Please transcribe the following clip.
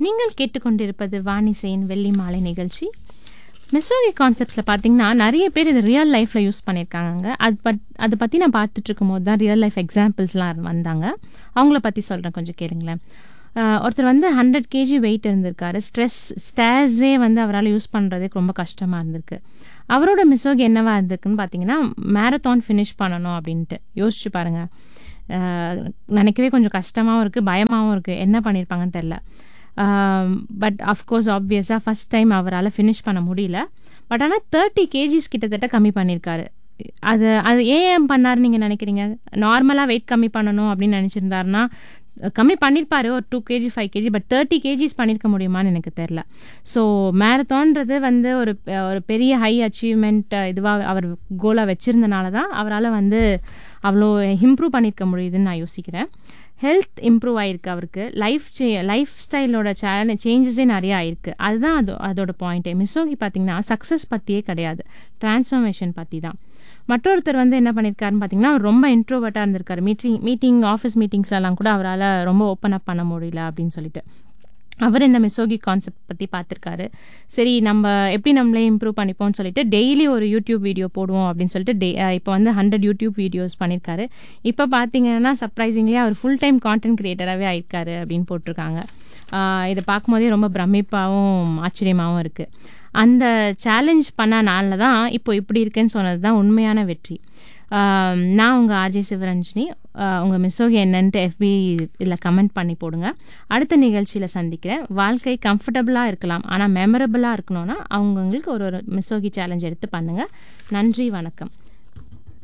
நீங்கள் கேட்டுக்கொண்டிருப்பது வாணிசையின் வெள்ளி மாலை நிகழ்ச்சி. மிசோகி கான்செப்ட்ஸில் பார்த்தீங்கன்னா நிறைய பேர் இது ரியல் லைஃப்பில் யூஸ் பண்ணியிருக்காங்க. அதை பற்றி நான் பார்த்துட்டு இருக்கும்போது தான் ரியல் லைஃப் எக்ஸாம்பிள்ஸ்லாம் வந்தாங்க. அவங்கள பற்றி சொல்கிறேன், கொஞ்சம் கேளுங்களேன். ஒருத்தர் 100 kg வெயிட் இருந்திருக்காரு. ஸ்டேர்ஸே அவரால் யூஸ் பண்ணுறதுக்கு ரொம்ப கஷ்டமாக இருந்திருக்கு. அவரோட மிசோகி என்னவா இருந்திருக்குன்னு பார்த்தீங்கன்னா, மேரத்தான் ஃபினிஷ் பண்ணணும் அப்படின்ட்டு யோசிச்சு பாருங்கள். நினைக்கவே கொஞ்சம் கஷ்டமாகவும் இருக்குது, பயமாகவும் இருக்குது. என்ன பண்ணியிருப்பாங்கன்னு தெரில. பட் அஃப்கோர்ஸ் ஆப்வியஸாக ஃபஸ்ட் டைம் அவரால் ஃபினிஷ் பண்ண முடியல. பட் ஆனால் 30 kgs கிட்டத்தட்ட கம்மி பண்ணியிருக்காரு. அது ஏன் பண்ணாருன்னு நீங்கள் நினைக்கிறீங்க? நார்மலாக வெயிட் கம்மி பண்ணணும் அப்படின்னு நினச்சிருந்தாருன்னா கம்மி பண்ணியிருப்பாரு, ஒரு 2 kg 5 kg. பட் 30 kgs பண்ணியிருக்க முடியுமான்னு எனக்கு தெரில. ஸோ மேரத்தான்றது ஒரு பெரிய ஹை அச்சீவ்மெண்ட் இதுவாக அவர் கோலாக வச்சுருந்தனால தான் அவரால் அவ்வளோ இம்ப்ரூவ் பண்ணியிருக்க முடியுதுன்னு நான் யோசிக்கிறேன். ஹெல்த் இம்ப்ரூவ் ஆகிருக்கு அவருக்கு. லைஃப் ஸ்டைலோட சேஞ்சஸே நிறைய ஆயிருக்கு. அதுதான் அதோட பாயிண்ட்டே. மிசோகி பார்த்தீங்கன்னா சக்ஸஸ் பற்றியே கிடையாது, டிரான்ஸ்ஃபர்மேஷன் பற்றி தான். மற்றொருத்தர் என்ன பண்ணியிருக்காருன்னு பார்த்தீங்கன்னா, அவர் ரொம்ப இன்ட்ரோவர்ட்டாக இருந்திருக்காரு. ஆஃபீஸ் மீட்டிங்ஸ்லாம் கூட அவரால் ரொம்ப ஓப்பன் அப் பண்ண முடியல அப்படின்னு சொல்லிட்டு அவர் இந்த மிசோகி கான்செப்ட் பற்றி பார்த்துருக்காரு. சரி, நம்ம எப்படி நம்மளே இம்ப்ரூவ் பண்ணிப்போம்னு சொல்லிட்டு டெய்லி ஒரு யூடியூப் வீடியோ போடுவோம் அப்படின்னு சொல்லிட்டு இப்போ 100 யூடியூப் வீடியோஸ் பண்ணியிருக்காரு. இப்போ பார்த்தீங்கன்னா சர்ப்ரைசிங்லி அவர் ஃபுல் டைம் கான்டென்ட் கிரியேட்டராகவே ஆயிருக்காரு அப்படின்னு போட்டிருக்காங்க. இதை பார்க்கும்போதே ரொம்ப பிரமிப்பாகவும் ஆச்சரியமாகவும் இருக்குது. அந்த சேலஞ்ச் பண்ணனால தான் இப்போ இப்படி இருக்குன்னு சொன்னது தான் உண்மையான வெற்றி. நான் உங்கள் ஆர்ஜே சிவரஞ்சனி. உங்கள் மிசோகி என்னன்ட்டு FB இதில் கமெண்ட் பண்ணி போடுங்க. அடுத்த நிகழ்ச்சியில் சந்திக்கிறேன். வாழ்க்கை கம்ஃபர்டபுளாக இருக்கலாம், ஆனால் மெமரபுளாக இருக்கணும்னா அவங்களுக்கு ஒரு மிசோகி சேலஞ்ச் எடுத்து பண்ணுங்கள். நன்றி, வணக்கம்.